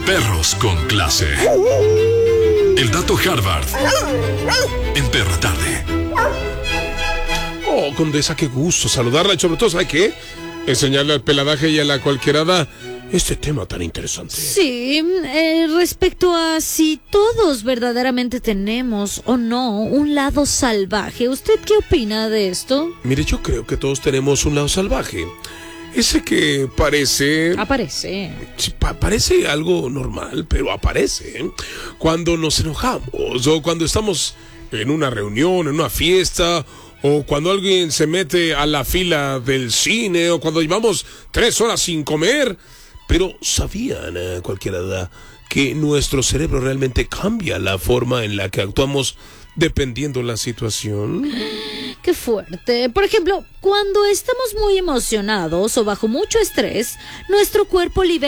Perros con clase. El dato Harvard en Perra Tarde. Oh, Condesa, qué gusto saludarla y sobre todo, ¿sabe qué? Enseñarle al peladaje y a la cualquierada este tema tan interesante. Sí, respecto a si todos verdaderamente tenemos o no un lado salvaje, ¿usted qué opina de esto? Mire, yo creo que todos tenemos un lado salvaje. Ese que parece... Aparece. Sí, parece algo normal, pero aparece, ¿eh? Cuando nos enojamos o cuando estamos en una reunión, en una fiesta, o cuando alguien se mete a la fila del cine, o cuando llevamos 3 horas sin comer. Pero ¿sabían, cualquiera edad, que nuestro cerebro realmente cambia la forma en la que actuamos dependiendo la situación? Qué fuerte. Por ejemplo, cuando estamos muy emocionados o bajo mucho estrés, nuestro cuerpo libera